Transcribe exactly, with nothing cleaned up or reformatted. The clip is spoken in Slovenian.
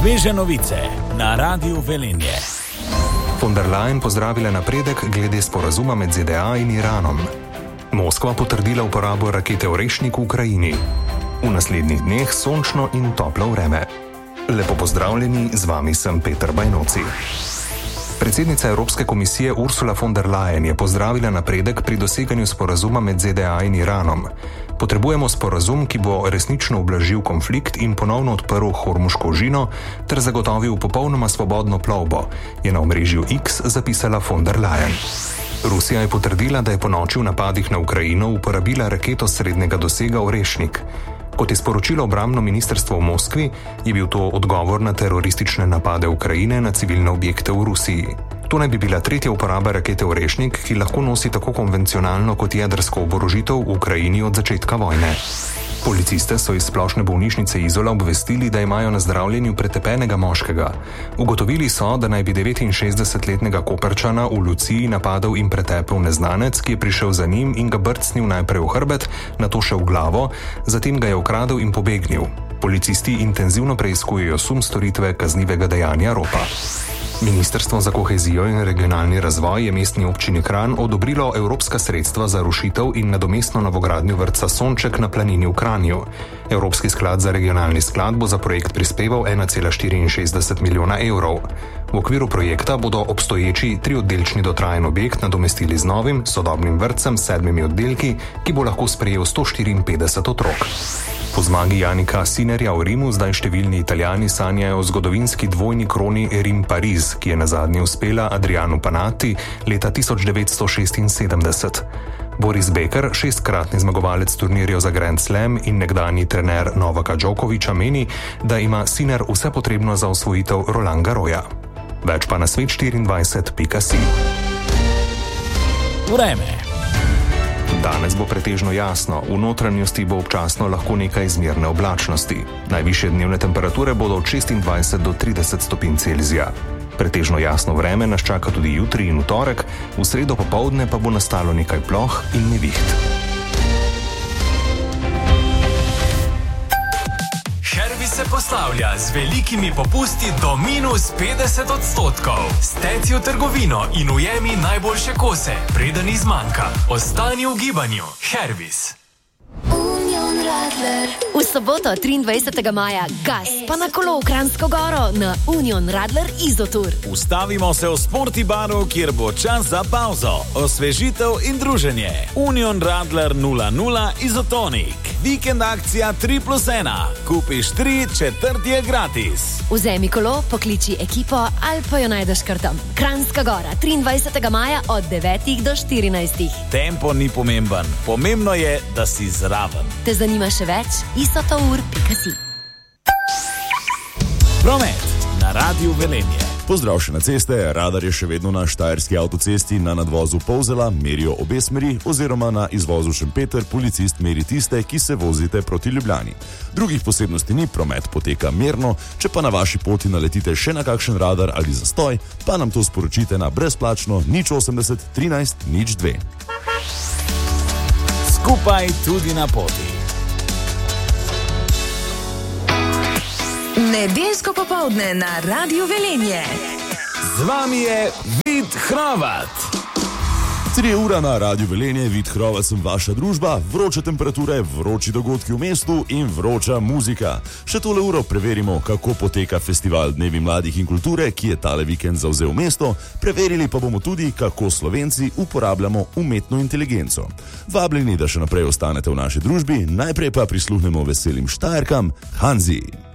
Sveže novice na Radiu Velenje. Von der Leyen pozdravila napredek glede sporazuma med Z D A in Iranom. Moskva potrdila uporabo rakete Orešnik v Ukrajini. V naslednjih dneh sončno in toplo vreme. Lepo pozdravljeni, z vami sem Peter Bajnoci. Predsednica Evropske komisije Ursula von der Leyen je pozdravila napredek pri doseganju sporazuma med Z D A in Iranom. Potrebujemo sporazum, ki bo resnično ublažil konflikt in ponovno odprl Hormuško ožino ter zagotovil popolnoma svobodno plovbo, je na omrežju X zapisala von der Leyen. Rusija je potrdila, da je ponoči v napadih na Ukrajino uporabila raketo srednjega dosega Orešnik. Kot je sporočilo obrambno ministrstvo v Moskvi, je bil to odgovor na teroristične napade Ukrajine na civilne objekte v Rusiji. To naj bi bila tretja uporaba rakete Orešnik, ki lahko nosi tako konvencionalno kot jedrsko oborožitev v Ukrajini od začetka vojne. Policiste so iz splošne bolnišnice Izola obvestili, da imajo na zdravljenju pretepenega moškega. Ugotovili so, da naj bi devetinšestdesetletnega Koperčana v Luciji napadel in pretepel neznanec, ki je prišel za njim in ga brcnil najprej v hrbet, nato še v glavo, zatem ga je ukradel in pobegnil. Policisti intenzivno preiskujejo sum storitve kaznivega dejanja ropa. Ministrstvo za kohezijo in regionalni razvoj je mestni občini Kranj odobrilo evropska sredstva za rušitev in nadomestno novogradnjo vrtca Sonček na planini v Kranju. Evropski sklad za regionalni sklad bo za projekt prispeval ena cela štiriinšestdeset milijona evrov. V okviru projekta bodo obstoječi trioddelčni dotrajen objekt nadomestili z novim, sodobnim vrtcem s sedmimi oddelki, ki bo lahko sprejel sto štiriinpetdeset otrok. Po zmagi Jannika Sinnerja v Rimu zdaj številni Italijani sanjajo o zgodovinski dvojni kroni Rim-Pariz, ki je nazadnje uspela Adrianu Panatti leta tisoč devetsto šestinsedemdeset. Boris Becker, šestkratni zmagovalec turnirjev za Grand Slam in nekdanji trener Novaka Djokoviča, meni, da ima Sinner vse potrebno za osvojitev Roland Garrosa. Več pa na svet štiriindvajset pika si. Vreme. Danes bo pretežno jasno, v notranjosti bo občasno lahko nekaj zmerne oblačnosti. Najvišje dnevne temperature bodo od šestindvajset do trideset stopinj Celzija. Pretežno jasno vreme nas čaka tudi jutri in v torek, v sredo popoldne pa bo nastalo nekaj ploh in neviht. Se poslavlja z velikimi popusti do minus petdeset odstotkov. Steci v trgovino in ujemi najboljše kose, preden izmanjka. Ostani v gibanju. Hervis. V soboto triindvajsetega maja gas pa na kolo v Kranjsko Goro na Union Radler Izotur. Ustavimo se v Sporti baru, kjer bo čas za pauzo, osvežitev in druženje. Union Radler nula nula Izotonik. Vikend akcija tri plus ena. Kupiš tri, četrti je gratis. Vzemi kolo, pokliči ekipo ali pa jo najdeš kar tam. Kranjska Gora, triindvajsetega maja od devetih do štirinajstih. Tempo ni pomemben. Pomembno je, da si zraven. Te zanima še več? isotour pika si. Promet na Radiu Velenje. Pozdrav še na ceste, radar je še vedno na štajerski avtocesti na nadvozu Polzela, merijo obe smeri, oziroma na izvozu Šempeter policist meri tiste, ki se vozite proti Ljubljani. Drugih posebnosti ni, promet poteka mirno, če pa na vaši poti naletite še na kakšen radar ali zastoj, pa nam to sporočite na brezplačno nič osemdeset trinajst nič dve. Skupaj tudi na poti. Nedeljsko popoldne na Radiu Velenje. Z vami je Vid Hrovat. Tri ura na Radiu Velenje, Vid Hrovat sem vaša družba, vroče temperature, vroči dogodki v mestu in vroča muzika. Še tole uro preverimo, kako poteka festival Dnevi mladih in kulture, ki je tale vikend zavzel mesto, preverili pa bomo tudi, kako Slovenci uporabljamo umetno inteligenco. Vabljeni, da še naprej ostanete v naši družbi, najprej pa prisluhnemo veselim Štajerkam, Hanzi.